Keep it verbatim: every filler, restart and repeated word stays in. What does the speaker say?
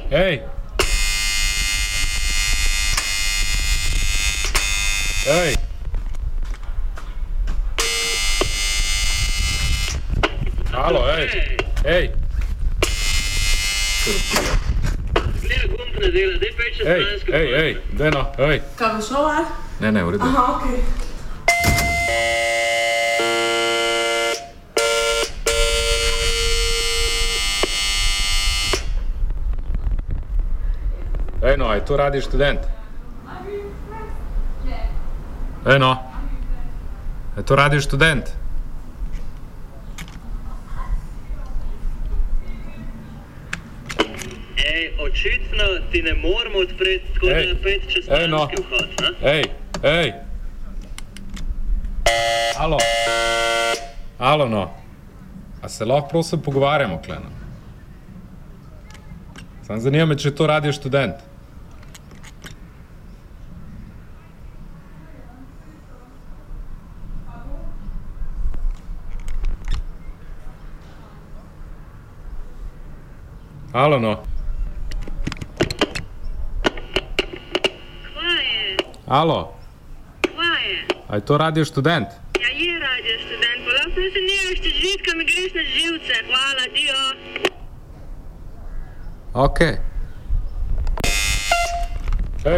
Ej! Ej! Halo, ej! Ej! Ej, ej, ej, daj no, ej! Kaj bo šlo, ali? Ne, ne, v redu. Aha, okej. Ej no, aj to radi študent? Ej no, aj to radi študent? Ej, očitno ti ne moramo odpreti tako da je pet čez stranski vhod, ne? Ej, ej! Halo? Halo no, a se lahko prosim pogovarjamo, kleno? Sam zanima me, če to radi študent. Halo no. Kva je? Halo. Kva je? Aj to radio študent? Ja je radio študent, pa lahko se nemaš te žvitka, mi greš na živce. Hvala, dio. Okej.